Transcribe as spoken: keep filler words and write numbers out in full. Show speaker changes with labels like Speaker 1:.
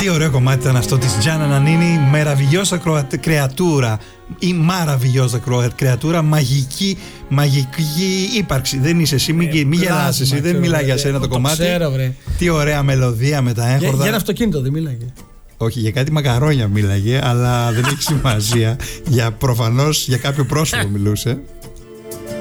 Speaker 1: Τι ωραίο κομμάτι ήταν αυτό της Gianna Nannini, Meravigliosa creatura ή Maravillosa creatura, μαγική, μαγική ύπαρξη. Δεν είσαι εσύ, μην, ε, μην γελάς εσύ, δεν μιλάει για σένα το, το κομμάτι.
Speaker 2: Ξέρω, βρε.
Speaker 1: Τι ωραία μελωδία με τα έγχορδα.
Speaker 2: Για, για ένα αυτοκίνητο δεν μίλαγε.
Speaker 1: Όχι, για κάτι μακαρόνια μίλαγε, αλλά δεν έχει σημασία. Για προφανώς για κάποιο πρόσωπο μιλούσε.